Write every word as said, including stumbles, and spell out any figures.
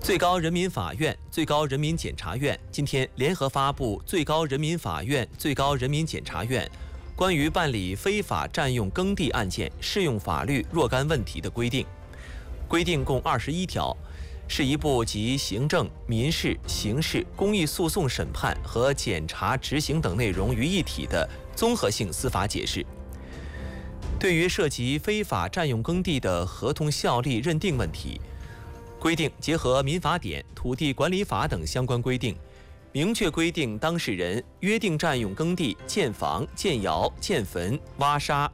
最高人民法院、最高人民检察院今天联合发布《最高人民法院、最高人民检察院关于办理非法占用耕地案件适用法律若干问题的规定》，规定共二十一条，是一部集行政、民事、刑事、公益诉讼审判和检察执行等内容于一体的综合性司法解释。对于涉及非法占用耕地的合同效力认定问题，规定结合民法典、土地管理法等相关规定，明确规定当事人约定占用耕地建房、建窑、建坟、挖沙、